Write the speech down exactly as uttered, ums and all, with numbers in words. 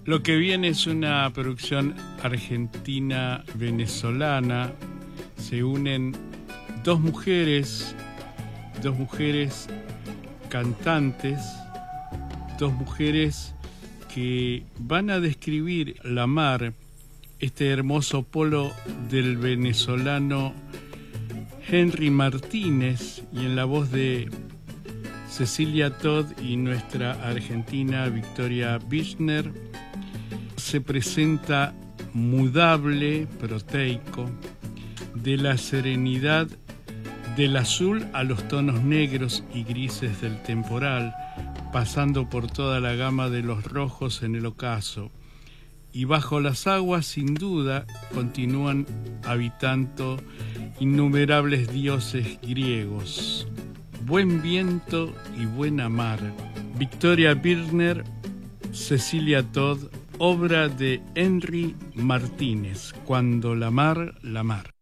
Lo que viene es una producción argentina-venezolana. Se unen dos mujeres, dos mujeres cantantes, dos mujeres que van a describir la mar, este hermoso polo del venezolano Henry Martínez, y en la voz de Cecilia Todd y nuestra argentina Victoria Birchner se presenta Mudable, proteico, de la serenidad del azul a los tonos negros y grises del temporal, pasando por toda la gama de los rojos en el ocaso. Y bajo las aguas, sin duda, continúan habitando innumerables dioses griegos. Buen viento y buena mar. Victoria Birchner, Cecilia Todd, obra de Henry Martínez, Cuando la mar, la mar.